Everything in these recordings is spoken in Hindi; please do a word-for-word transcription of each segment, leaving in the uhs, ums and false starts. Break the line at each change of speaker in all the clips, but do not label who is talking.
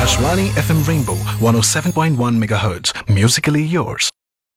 Akashvani F M Rainbow one oh seven point one megahertz. Musically yours.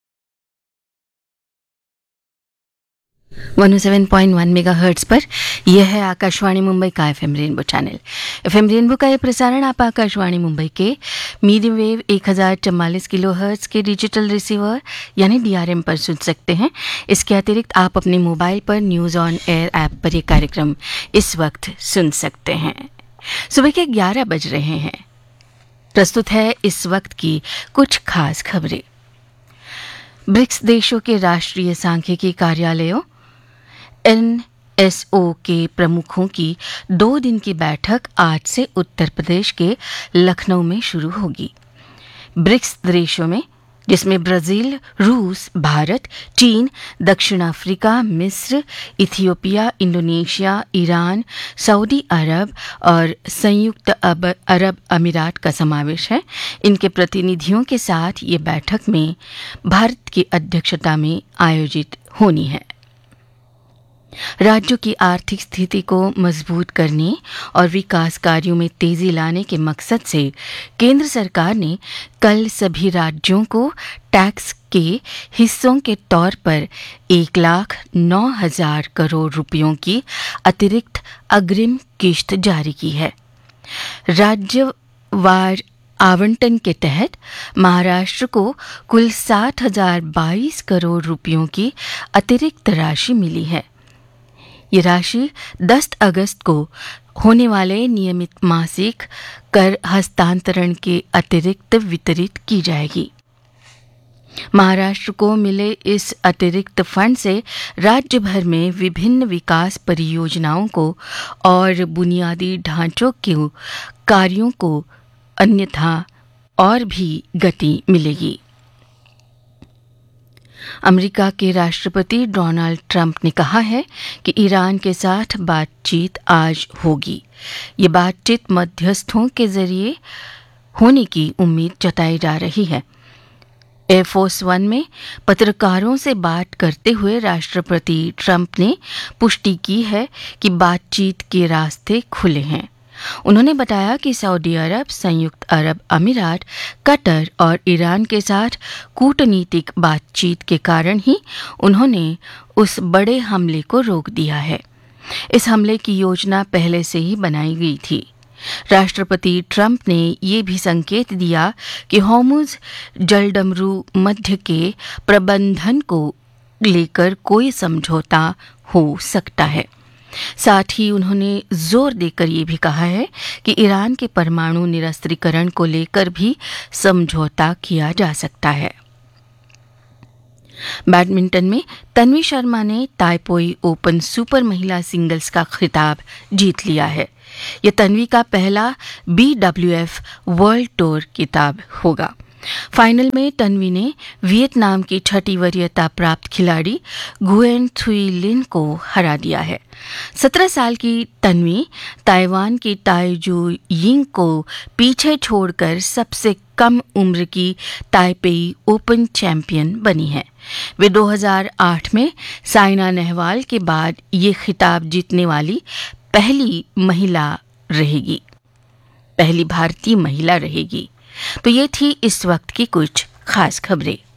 one oh seven point one megahertz पर यह है आकाशवाणी मुंबई का FM rainbow channel. FM rainbow का यह प्रसारण आप आकाशवाणी मुंबई के मीडियम वेव एक हज़ार चवालीस किलोहर्ट्ज़ के डिजिटल रिसीवर यानी डीआरएम पर सुन सकते हैं। इसके अतिरिक्त आप अपने मोबाइल पर न्यूज़ ऑन एयर ऐप पर यह कार्यक्रम इस वक्त सुन सकते हैं। सुबह के ग्यारह बज रहे हैं। प्रस्तुत है इस वक्त की कुछ खास खबरें। ब्रिक्स देशों के राष्ट्रीय सांख्यिकी कार्यालयों एन एस ओ के प्रमुखों की दो दिन की बैठक आज से उत्तर प्रदेश के लखनऊ में शुरू होगी। ब्रिक्स देशों में, जिसमें ब्राजील, रूस, भारत, चीन, दक्षिण अफ्रीका, मिस्र, इथियोपिया, इंडोनेशिया, ईरान, सऊदी अरब और संयुक्त अरब अमीरात का समावेश है, इनके प्रतिनिधियों के साथ ये बैठक में भारत की अध्यक्षता में आयोजित होनी है। राज्यों की आर्थिक स्थिति को मजबूत करने और विकास कार्यों में तेजी लाने के मकसद से केंद्र सरकार ने कल सभी राज्यों को टैक्स के हिस्सों के तौर पर एक लाख नौ हजार करोड़ रुपयों की अतिरिक्त अग्रिम किश्त जारी की है। राज्यवार आवंटन के तहत महाराष्ट्र को कुल सात हजार बाईस करोड़ रुपयों की अतिरिक्त राशि मिली है। ये राशि दस अगस्त को होने वाले नियमित मासिक कर हस्तांतरण के अतिरिक्त वितरित की जाएगी। महाराष्ट्र को मिले इस अतिरिक्त फंड से राज्य भर में विभिन्न विकास परियोजनाओं को और बुनियादी ढांचों के कार्यों को अन्यथा और भी गति मिलेगी। अमेरिका के राष्ट्रपति डोनाल्ड ट्रंप ने कहा है कि ईरान के साथ बातचीत आज होगी। ये बातचीत मध्यस्थों के जरिए होने की उम्मीद जताई जा रही है। एयरफोर्स वन में पत्रकारों से बात करते हुए राष्ट्रपति ट्रंप ने पुष्टि की है कि बातचीत के रास्ते खुले हैं। उन्होंने बताया कि सऊदी अरब, संयुक्त अरब अमीरात, कतर और ईरान के साथ कूटनीतिक बातचीत के कारण ही उन्होंने उस बड़े हमले को रोक दिया है। इस हमले की योजना पहले से ही बनाई गई थी। राष्ट्रपति ट्रंप ने ये भी संकेत दिया कि होर्मुज जलडमरू मध्य के प्रबंधन को लेकर कोई समझौता हो सकता है। साथ ही उन्होंने जोर देकर ये भी कहा है कि ईरान के परमाणु निरस्त्रीकरण को लेकर भी समझौता किया जा सकता है। बैडमिंटन में तन्वी शर्मा ने ताइपोई ओपन सुपर महिला सिंगल्स का खिताब जीत लिया है। यह तन्वी का पहला B W F world tour खिताब होगा। फाइनल में तन्वी ने वियतनाम की छठी वरीयता प्राप्त खिलाड़ी गुएन थुई लिन को हरा दिया है। सत्रह साल की तन्वी ताइवान की ताइजू यिंग को पीछे छोड़कर सबसे कम उम्र की ताइपेई ओपन चैंपियन बनी है। वे दो हज़ार आठ में साइना नेहवाल के बाद ये खिताब जीतने वाली पहली महिला रहेगी, पहली भारतीय महिला रहेगी। तो ये थी इस वक्त की कुछ खास खबरें।